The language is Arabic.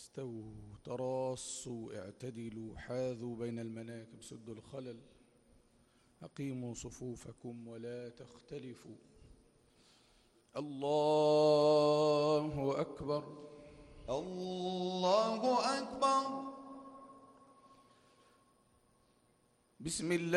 استووا تراصوا اعتدلوا حاذوا بين المناكب سدوا الخلل أقيموا صفوفكم ولا تختلفوا. الله أكبر. الله أكبر. بسم الله.